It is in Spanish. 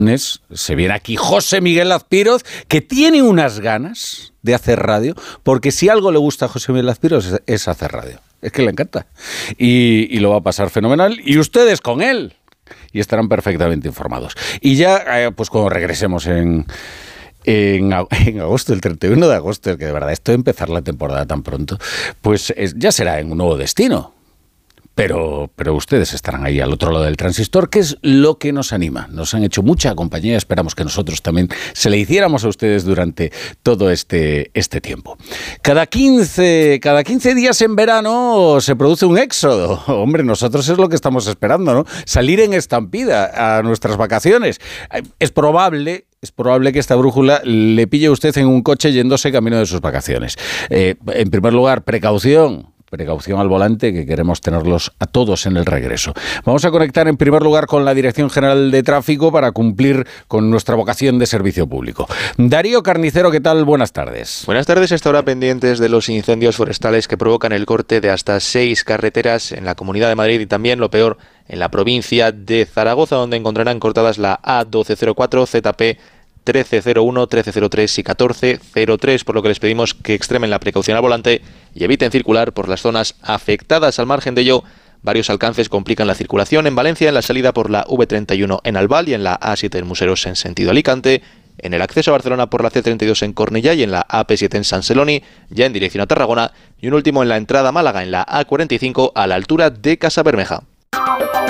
se viene aquí José Miguel Azpiroz, que tiene unas ganas de hacer radio, porque si algo le gusta a José Miguel Azpiroz es hacer radio. Es que le encanta. Y lo va a pasar fenomenal. Y ustedes con él. Y estarán perfectamente informados. Y ya, pues cuando regresemos en agosto, el 31 de agosto, que de verdad esto de empezar la temporada tan pronto, pues ya será en un nuevo destino. Pero ustedes estarán ahí al otro lado del transistor, que es lo que nos anima. Nos han hecho mucha compañía, esperamos que nosotros también se le hiciéramos a ustedes durante todo este tiempo. Cada 15 días en verano se produce un éxodo. Hombre, nosotros es lo que estamos esperando, ¿no? Salir en estampida a nuestras vacaciones. Es probable que esta brújula le pille a usted en un coche yéndose camino de sus vacaciones. En primer lugar, precaución al volante, que queremos tenerlos a todos en el regreso. Vamos a conectar en primer lugar con la Dirección General de Tráfico para cumplir con nuestra vocación de servicio público. Darío Carnicero, ¿qué tal? Buenas tardes. Buenas tardes. Hasta ahora pendientes de los incendios forestales que provocan el corte de hasta 6 carreteras en la Comunidad de Madrid y también, lo peor, en la provincia de Zaragoza, donde encontrarán cortadas la A1204, ZP 1301, 1303 y 1403, por lo que les pedimos que extremen la precaución al volante y eviten circular por las zonas afectadas. Al margen de ello, varios alcances complican la circulación en Valencia, en la salida por la V31 en Albal y en la A7 en Museros en sentido Alicante, en el acceso a Barcelona por la C32 en Cornellá y en la AP7 en San Celoni, ya en dirección a Tarragona, y un último en la entrada a Málaga en la A45 a la altura de Casabermeja.